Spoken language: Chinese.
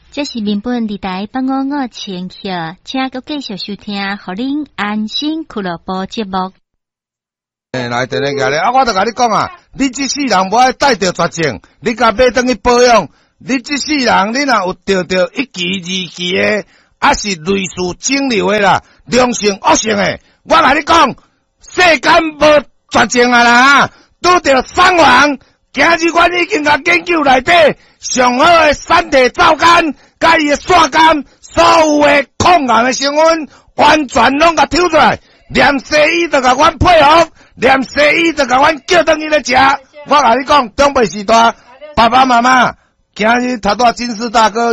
这是民本电台855千赫，请各继续收听，互恁安心俱乐部节目。 来，电话来啊！我著甲你讲啊，你这世人无爱带着绝症，你甲买转去保养。你这世人，你若有得着1期、2期的，还是类似肿瘤的啦，良性、恶性的，我甲你讲，世间无绝症啊啦！拄着送王，今日阮已经甲研究内底上好的产地皂苷，甲伊的刷苷，所有的抗癌的成分，完全拢甲抽出来。连西医都甲阮配合，连西医都甲阮叫转去咧食。我甲你讲，长辈时代，爸爸妈妈，今日读大金丝大哥。